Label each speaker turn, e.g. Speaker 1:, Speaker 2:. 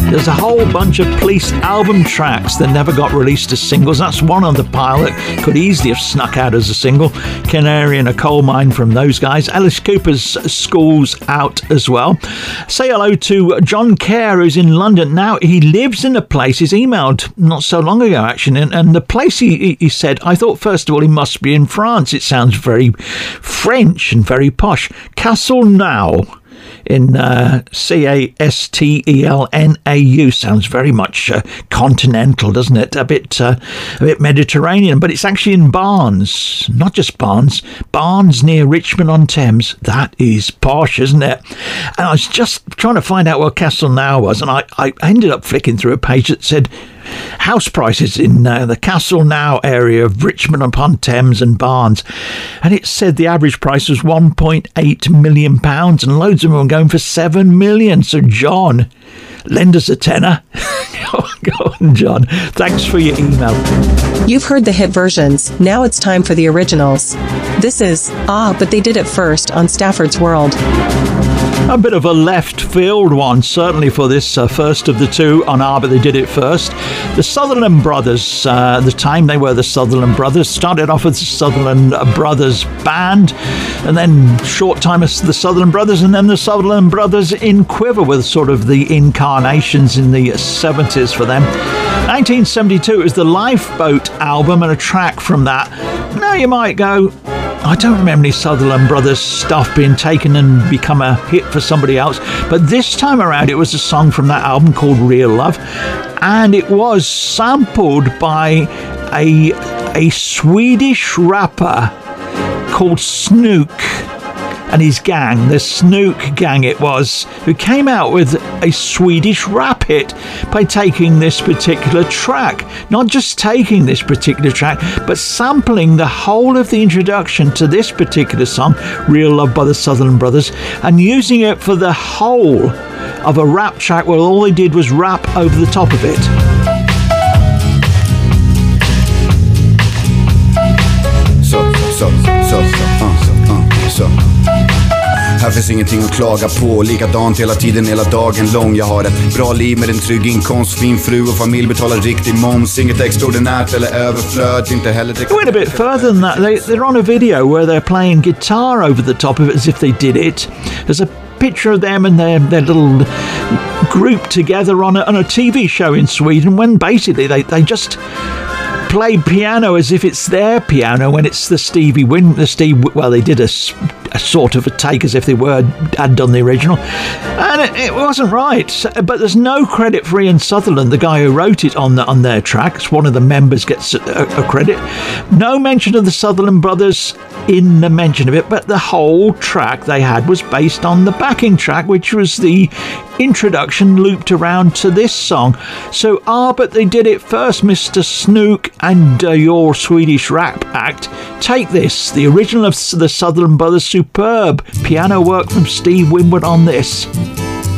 Speaker 1: There's a whole bunch of Police album tracks that never got released as singles. That's one on the pile that could easily have snuck out as a single. Canary in a Coal Mine from those guys. Alice Cooper's School's out as well. Say hello to John Kerr, who's in London. Now, he lives in a place, he's emailed not so long ago, actually, and the place he said, I thought, first of all, he must be in France. It sounds very French and very posh. Castelnau. In Castelnau sounds very much continental, doesn't it? A bit Mediterranean, but it's actually in Barnes, not just Barnes near Richmond on Thames. That is posh, isn't it? And I was just trying to find out where Castelnau was, and I ended up flicking through a page that said house prices in the Castelnau area of Richmond upon Thames and Barnes, and it said the average price was £1.8 million, and loads of them were going for 7 million. So John, lend us a tenner. Go on, John. Thanks for your email.
Speaker 2: You've heard the hit versions. Now it's time for the originals. This is But They Did It First on Stafford's World.
Speaker 1: A bit of a left field one, certainly, for this first of the two on But They Did It First. The Sutherland Brothers, the time they were the Sutherland Brothers, started off as the Sutherland Brothers Band, and then short time as the Sutherland Brothers, and then the Sutherland Brothers in Quiver, with sort of the incarnations in the 70s for them. 1972 is the Lifeboat album, and a track from that. Now you might go, I don't remember any Sutherland Brothers stuff being taken and become a hit for somebody else, but this time around it was a song from that album called Real Love, and it was sampled by a Swedish rapper called Snook and his gang, the Snook Gang it was, who came out with a Swedish rap hit by taking this particular track. Not just taking this particular track, but sampling the whole of the introduction to this particular song, Real Love by the Sutherland Brothers, and using it for the whole of a rap track where all they did was rap over the top of it.
Speaker 3: Här finns ingenting att klaga på, likadant hela tiden, hela dagen lång. Jag har ett bra liv med en trygg inkomst, fin fru och familj, betalar riktig moms. Inget extraordinärt eller överflöd, inte heller...
Speaker 1: They went a bit further than that. They're on a video where they're playing guitar over the top of it as if they did it. There's a picture of them and their little group together on a TV show in Sweden, when basically they just play piano as if it's their piano when it's the well, they did a sort of a take as if they had done the original, and it wasn't right. But there's no credit for Ian Sutherland, the guy who wrote it on their tracks. One of the members gets a credit. No mention of the Sutherland Brothers in the mention of it, but the whole track they had was based on the backing track, which was the introduction looped around to this song. So But They Did It First, Mr. Snook and your Swedish rap act. Take this, the original of the Sutherland Brothers, superb piano work from Steve Winwood on this.